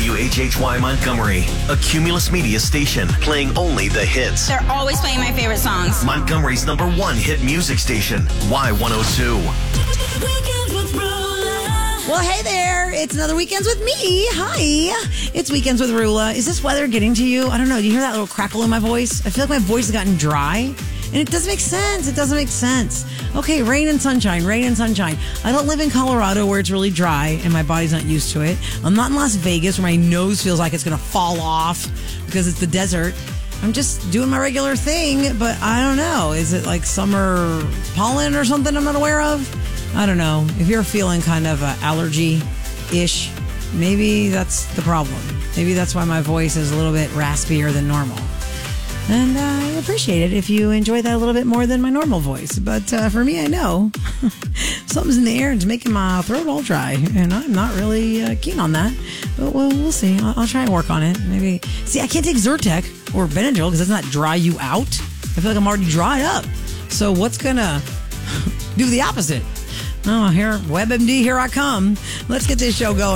WHHY Montgomery, a Cumulus Media station, playing only the hits. They're always playing my favorite songs. Montgomery's #1 hit music station, Y102. Well, hey there. It's another Weekends with me. Hi. It's Weekends with Rula. Is this weather getting to you? I don't know. Do you hear that little crackle in my voice? I feel like my voice has gotten dry. And it doesn't make sense. It doesn't make sense. Okay, rain and sunshine, rain and sunshine. I don't live in Colorado where it's really dry and my body's not used to it. I'm not in Las Vegas where my nose feels like it's going to fall off because it's the desert. I'm just doing my regular thing, but I don't know. Is it like summer pollen or something I'm not aware of? I don't know. If you're feeling kind of allergy-ish, maybe that's the problem. Maybe that's why my voice is a little bit raspier than normal. And I appreciate it if you enjoy that a little bit more than my normal voice. But for me, I know something's in the air and it's making my throat all dry. And I'm not really keen on that. But we'll see. I'll try and work on it. Maybe. See, I can't take Zyrtec or Benadryl because it does not dry you out. I feel like I'm already dried up. So what's going to do the opposite? Oh, here, WebMD, here I come. Let's get this show going.